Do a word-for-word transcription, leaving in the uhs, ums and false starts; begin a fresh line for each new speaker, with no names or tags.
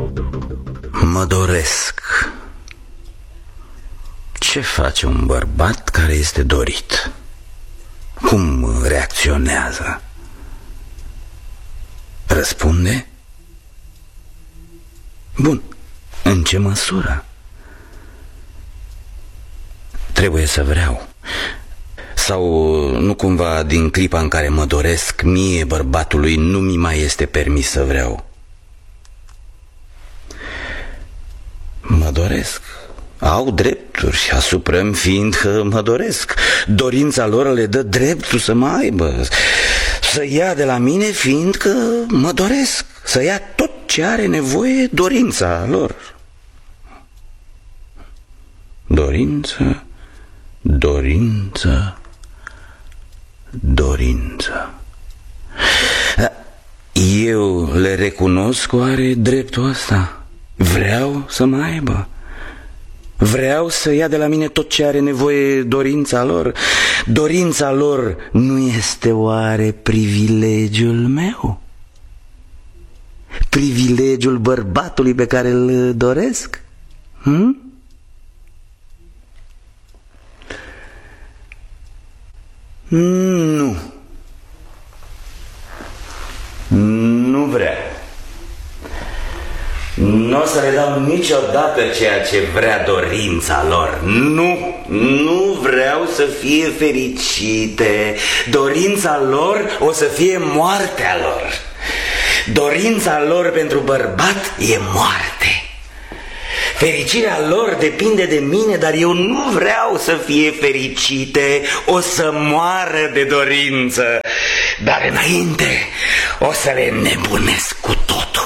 Mă doresc. Ce face un bărbat care este dorit? Cum reacționează? Răspunde? Bun, în ce măsură? Trebuie să vreau. Sau nu cumva din clipa în care mă doresc, mie, bărbatului, nu mi mai este permis să vreau? Mă doresc. Au drepturi asupra-mi, fiindcă mă doresc. Dorința lor le dă dreptul să mă aibă, să ia de la mine, fiindcă mă doresc. Să ia tot ce are nevoie dorința lor. Dorință, dorință, dorință. Eu le recunosc oare dreptul ăsta? Vreau să mă aibă. Vreau să ia de la mine tot ce are nevoie dorința lor. Dorința lor nu este oare privilegiul meu? Privilegiul bărbatului pe care îl doresc? Hm? Nu. Nu vrea. Nu o să le dau niciodată ceea ce vrea dorința lor. Nu, nu vreau să fie fericite. Dorința lor o să fie moartea lor. Dorința lor pentru bărbat e moarte. Fericirea lor depinde de mine, dar eu nu vreau să fie fericite. O să moară de dorință. Dar înainte o să le nebunesc cu tot.